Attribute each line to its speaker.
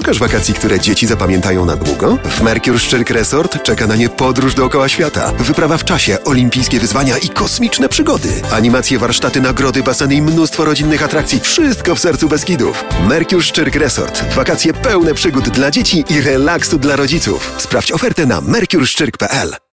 Speaker 1: Szukasz wakacji, które dzieci zapamiętają na długo? W Mercure Szczyrk Resort czeka na nie podróż dookoła świata, wyprawa w czasie, olimpijskie wyzwania i kosmiczne przygody. Animacje, warsztaty, nagrody, baseny i mnóstwo rodzinnych atrakcji. Wszystko w sercu Beskidów. Mercure Szczyrk Resort. Wakacje pełne przygód dla dzieci i relaksu dla rodziców. Sprawdź ofertę na mercureszczyrk.pl.